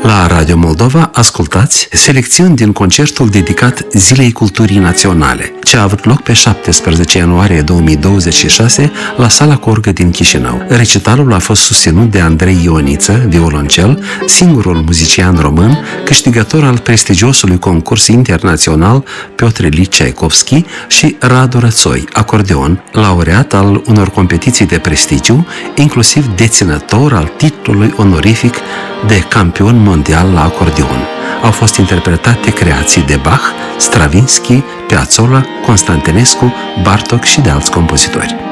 La Radio Moldova ascultați selecțiuni din concertul dedicat Zilei Culturii Naționale, ce a avut loc pe 17 ianuarie 2026 la Sala Corgă din Chișinău. Recitalul a fost susținut de Andrei Ioniță, violoncel, singurul muzician român, câștigător al prestigiosului concurs internațional Piotr Ilich Tchaikovsky, și Radu Rățoi, acordeon, laureat al unor competiții de prestigiu, inclusiv deținător al titlului onorific de campion mondial la acordeon. Au fost interpretate creații de Bach, Stravinsky, Piazzolla, Constantinescu, Bartók și de alți compozitori.